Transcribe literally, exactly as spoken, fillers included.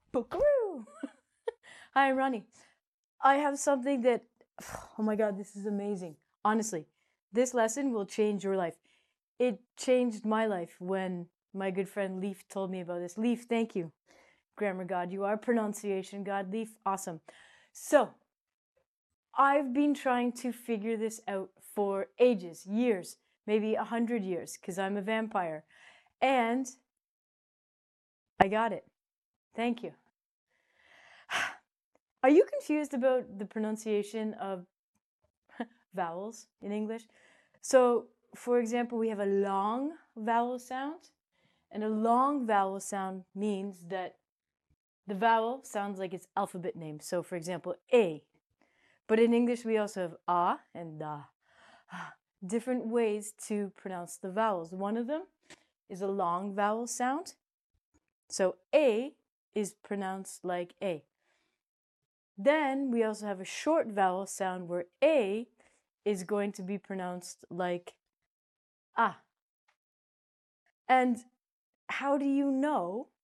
Bookaroo! Hi, I'm Ronnie. I have something that, oh my god, this is amazing. Honestly, this lesson will change your life. It changed my life when my good friend Leaf told me about this. Leaf, thank you. Grammar God, you are pronunciation God. Leaf, awesome. So, I've been trying to figure this out for ages, years, maybe a hundred years, because I'm a vampire. And I got it. Thank you. Are you confused about the pronunciation of vowels in English? So, for example, we have a long vowel sound, and a long vowel sound means that the vowel sounds like its alphabet name. So, for example, A. But in English, we also have A and Da. Different ways to pronounce the vowels. One of them is a long vowel sound. So, A is pronounced like A. Then we also have a short vowel sound where A is going to be pronounced like ah. And how do you know